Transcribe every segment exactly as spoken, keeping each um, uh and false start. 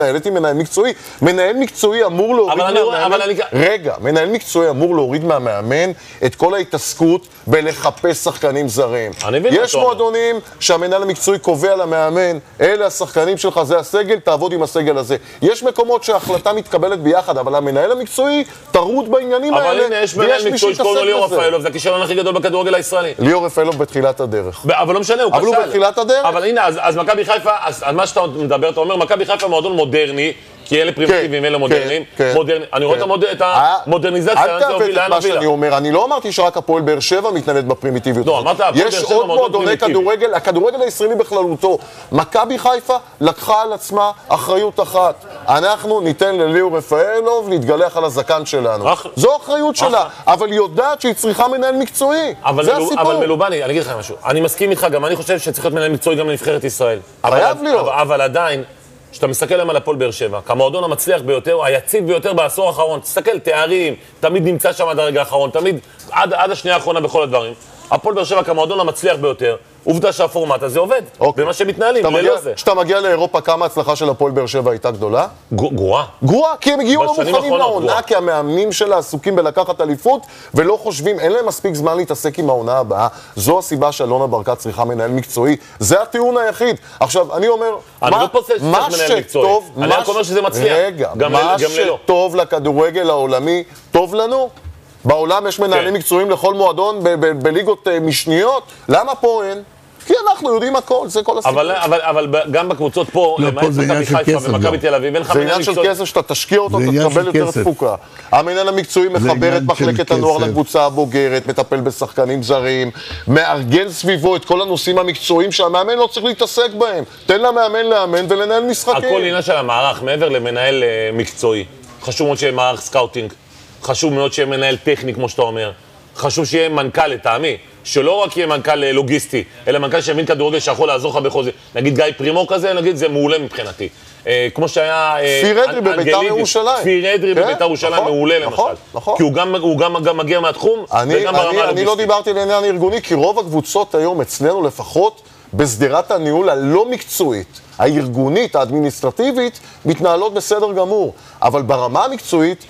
מנהלת עם מנהל מקצועי. מנהל מקצועי אמור להוריד מהמאמן... אני... רגע, מנהל מקצועי אמור להוריד מהמאמן את כל ההתעסקות בלחפש שחקנים זרים. יש מועדונים שהמנהל המקצועי קובע למאמן, אלה השחקנים שלך, זה הסגל, תעבוד עם הסגל הזה. יש מקומות שההחלטה מתקבלת ביחד, אבל המנהל המקצועי טרוד בעניינים האלה. אבל הנה, יש מנהל מקצועי שקוראים לו ליאור רפאלוב, זה הכישלון הכי גדול בכדורגל הישראלי. ליאור רפאלוב בתחילת הדרך. אבל לא משנה, הוא אבל הוא בתחילת הדרך. אבל הנה, אז מכבי חיפה, אז מה שאתה מדבר, אתה אומר, מכבי חיפה מועדון מודרני, כי אלה פרימיטיביים, אלה מודרניים. אני רואה את המודרניזציה, אל תעוות את מה שאני אומר. אני לא אמרתי שרק הפועל באר שבע מתנהלת בפרימיטיביות. יש עוד מועדוני כדורגל, הכדורגל הישראלי בכללותו. מכבי חיפה לקחה על עצמה אחריות אחת. אנחנו ניתן לליאור רפאלוב להתגלח על הזקן שלנו. זו האחריות שלה, אבל היא יודעת שהיא צריכה מנהל מקצועי. זה הסיפור. אבל מלובני, אני אגיד לך משהו. אני מסכים איתך, גם אני חושב שצריך להיות מנהל מקצועי גם לנבחרת ישראל. חייב להיות. אבל עדיין, כשאתה מסתכל להם על הפועל באר שבע, כמועדון המצליח ביותר, היציב ביותר בעשור האחרון, תסתכל, תארים, תמיד נמצא שם עד הרגע האחרון, תמיד עד, עד השנייה האחרונה בכל הדברים. הפועל באר שבע כמועדון המצליח ביותר, עובדה שהפורמט הזה עובד, אוקיי. במה שמתנהלים, ללא זה. כשאתה מגיע לאירופה, כמה הצלחה של הפועל באר שבע הייתה גדולה? גרועה. גרועה, כי הם הגיעו לא מוכנים לעונה, כי המאמנים שלה עסוקים בלקחת אליפות, ולא חושבים, אין להם מספיק זמן להתעסק עם העונה הבאה. זו הסיבה שאלונה ברקת צריכה מנהל מקצועי. זה הטיעון היחיד. עכשיו, אני אומר, אני לא פוסל שצריך מנהל מקצועי. אני רק אומר שזה מצליח. רגע, מה שטוב לכדורגל העולמי, טוב לנו? בעולם יש מנהלים מקצועיים לכל מועדון בליגות משניות. למה פה אין? כי אנחנו יודעים הכל, זה כל הסיפור. אבל גם בקבוצות פה, למעט מכבי חיפה ומכבי תל אביב, אין לך מנהל מקצועי. זה עניין של כסף, שאתה תשקיע אותו, אתה תקבל יותר תפוקה. המנהל המקצועי מחבר את מחלקת הנוער לקבוצה הבוגרת, מטפל בשחקנים זרים, מארגן סביבו את כל הנושאים המקצועיים שהמאמן לא צריך להתעסק בהם. תן למאמן לאמן ולנהל משחקים. הכל עניין של המערך, מעבר למנהל מקצועי. חשוב מאוד שיהיה מערך סקאוטינג. חשוב מאוד שיהיה מנהל טכני, כמו שאתה אומר. חשוב שיהיה מנכ"ל, לטעמי, שלא רק יהיה מנכ"ל לוגיסטי, אלא מנכ"ל שמבין כדורגל שיכול לעזור לך בחוזה. נגיד גיא פרימו כזה, נגיד, זה מעולה מבחינתי. כמו שהיה... כפיר אדרי בביתר ירושלים. כפיר אדרי בביתר ירושלים מעולה, למשל. כי הוא גם מגיע מהתחום, וגם ברמה הלוגיסטית. אני לא דיברתי לעניין ארגוני, כי רוב הקבוצות היום אצלנו לפחות, בסדרת הניהול הלא מקצועית, הארגונית, האדמיניסטרטיבית, מתנהלות בסדר גמור. אבל ברמה המקצועית,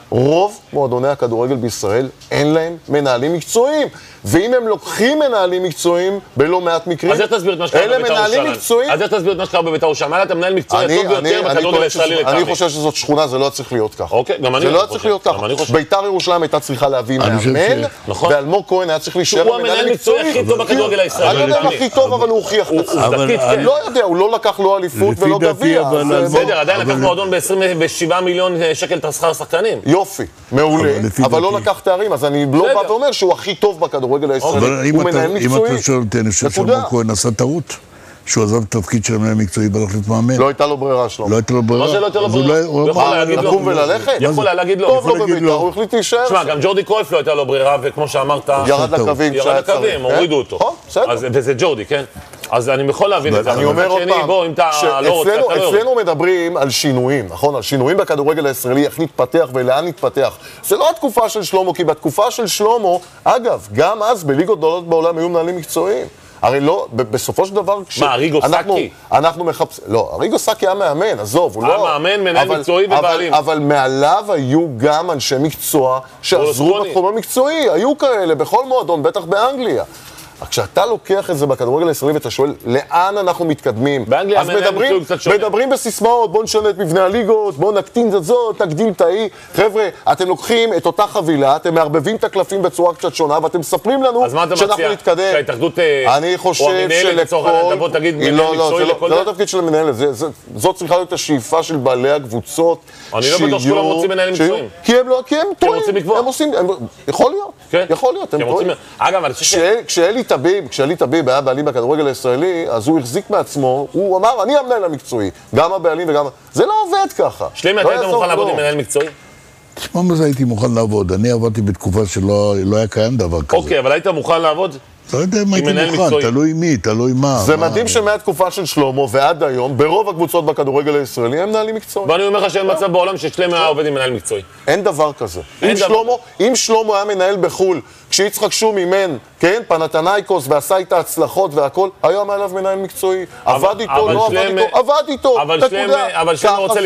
רוב מועדוני הכדורגל בישראל אין להם מנהלים מקצועיים. ואם הם לוקחים מנהלים מקצועיים בלא מעט מקרים, אז איך תסביר את מה שקרה בביתר ירושלים? אז איך תסביר את מה שקרה בביתר ירושלים? אתה מנהל מקצועי הטוב ביותר בכדורגל הישראלי לטעמי. אני חושב שזאת שכונה, זה לא צריך להיות ככה. אוקיי, גם אני זה לא צריך להיות ככה. ביתר ירושלים הייתה צריכה להביא מאמן, ואלמוג כהן היה צריך להישאר המנהל מקצועי הכי טוב בכדורגל הישראלי. אני לא יודע הכי טוב, אבל הוא הוכיח את עצמו. אני לא יודע, הוא לא לקח לא אליפות ולא גביע. בסדר, עדיין לקח מועדון ב-עשרים ושבעה מיליון שקל שכר שחקנים. יופי, מעולה, אבל לא לקח תארים, אז אני לא בא ואומר שהוא הכי טוב בכדורגל הישראלי. הוא מנהל מקצועי. אם אתה שואל אותי, אני חושב שאלמוג כהן עשה טעות, שהוא עזב את התפקיד של המנהל מקצועי בלך להתמאמן. לא הייתה לו ברירה שלו. לא הייתה לו ברירה. מה זה לא הייתה לו ברירה? הוא יכול להגיד לו. לקום וללכת? יכול להגיד לו. טוב לו בביתר, הוא החליט להישאר. תשמע, גם ג'ורדי קרויף לא הייתה לו ברירה, וכמו שאמרת... ירד לקווים. ירד לקווים, הורידו אותו. וזה ג'ורדי, כן? אז אני יכול להבין את זה. אני אומר עוד פעם, אצלנו מדברים על שינויים, נכון? על שינויים בכדורגל הישראלי, איך נתפתח ולאן נתפתח. זה לא התקופה של שלמה, כי בתקופה של שלמה, אגב, גם אז בליגות גדולות בעולם היו מנהלים מקצועיים. הרי לא, בסופו של דבר... מה, אריגו סאקי? אנחנו מחפשים... לא, אריגו סאקי היה מאמן, עזוב, הוא לא... היה מאמן, מנהל מקצועי ובעלים. אבל מעליו היו גם אנשי מקצוע שעזרו בתחום המקצועי. היו כאלה בכל מועדון, בטח באנגליה. כשאתה לוקח את זה בכדורגל הישראלי ואתה שואל לאן אנחנו מתקדמים, באנגליה אז מדברים, מדברים בסיסמאות, בוא נשנה את מבנה הליגות, בוא נקטין את זאת, נקדים את ההיא. חבר'ה, אתם לוקחים את אותה חבילה, אתם מערבבים את הקלפים בצורה קצת שונה, ואתם מספרים לנו שאנחנו נתקדם. שההתאחדות אני חושב שלכל... לא, לא, זה לא תפקיד של המנהלת, זאת צריכה להיות השאיפה של בעלי הקבוצות. אני לא בטוח שכולם רוצים מנהלים מקצועיים. כי הם טועים, הם עושים, יכול להיות, יכול להיות, הם טועים. אגב, אני חושב כשאלי טביב, כשאלי טביב היה בעלים בכדורגל הישראלי, אז הוא החזיק מעצמו, הוא אמר, אני המנהל המקצועי, גם הבעלים וגם... זה לא עובד ככה. שלמה, אתה היית מוכן לעבוד עם מנהל מקצועי? תשמע מה זה הייתי מוכן לעבוד, אני עבדתי בתקופה שלא היה קיים דבר כזה. אוקיי, אבל היית מוכן לעבוד? לא יודע אם הייתי מוכן, תלוי מי, תלוי מה. זה מדהים שמהתקופה של שלמה ועד היום, ברוב הקבוצות בכדורגל הישראלי, הם מנהלים מקצועי. ואני אומר לך שאין מצב בעולם ששלמה היה עובד עם מנהל מקצועי. אין דבר כזה. אם שלמה היה מנהל בחול, כשיצחק שום אימן, כן, פנתנייקוס ועשה איתה הצלחות והכל, היום היה עליו מנהל מקצועי. עבד איתו, לא עבד איתו, עבד איתו. אבל שלמה רוצה